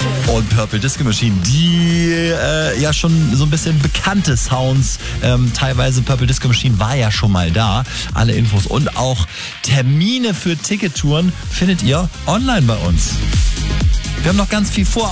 Und Purple Disco Machine, die ja schon so ein bisschen bekannte Sounds. Teilweise Purple Disco Machine war ja schon mal da. Alle Infos und auch Termine für Tickettouren findet ihr online bei uns. Wir haben noch ganz viel vor.